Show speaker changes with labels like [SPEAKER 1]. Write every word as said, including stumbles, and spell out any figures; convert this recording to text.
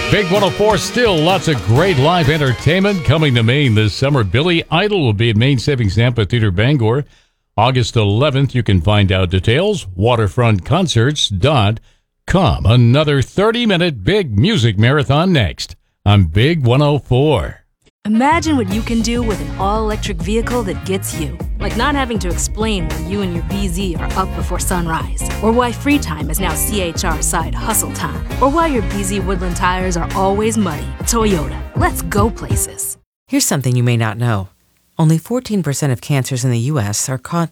[SPEAKER 1] Big one oh four still lots of great live entertainment coming to Maine this summer. Billy Idol will be at Maine Savings Amphitheater Bangor August eleventh. You can find out details waterfront concerts dot com. Another thirty-minute big music marathon next on Big one oh four.
[SPEAKER 2] Imagine what you can do with an all-electric vehicle that gets you. Like not having to explain why you and your B Z are up before sunrise, or why free time is now C H R side hustle time, or why your B Z Woodland tires are always muddy. Toyota, let's go places.
[SPEAKER 3] Here's something you may not know. Only fourteen percent of cancers in the U S are caught